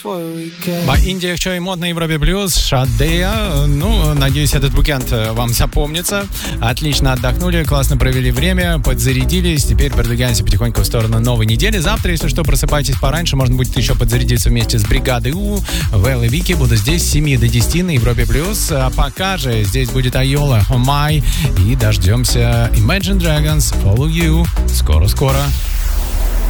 По Индии еще и мод на Европе Плюс, Шадея. Ну, надеюсь, этот уикенд вам запомнится. Отлично отдохнули, классно провели время, подзарядились. Теперь продвигаемся потихоньку в сторону новой недели. Завтра, если что, просыпайтесь пораньше. Можно будет еще подзарядиться вместе с бригадой У. Вэл и Вики будут здесь с 7 до 10 на Европе Плюс. А пока же здесь будет Айола, Май. И дождемся Imagine Dragons, Follow You. Скоро-скоро.